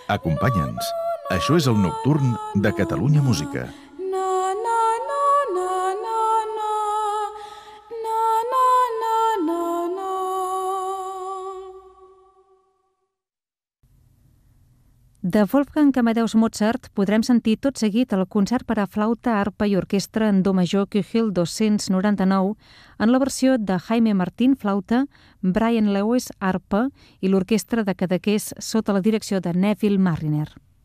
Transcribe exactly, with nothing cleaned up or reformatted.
Acompanya'ns. Això és el Nocturn de Catalunya Música. De Wolfgang Amadeus Mozart podrem sentir tot seguit el concert per a flauta, arpa i orquestra en do major Köchel dos-cents noranta-nou en la versió de Jaime Martín, flauta, Brian Lewis, arpa i l'orquestra de Cadaqués sota la direcció de Neville Marriner.